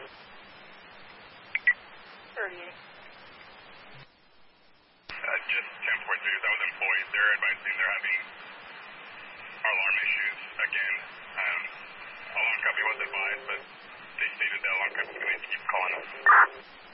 38. Just 1043, that was employees. They're advising they're having alarm issues again. Alarm company was advised, but they stated the alarm company is going to keep calling us.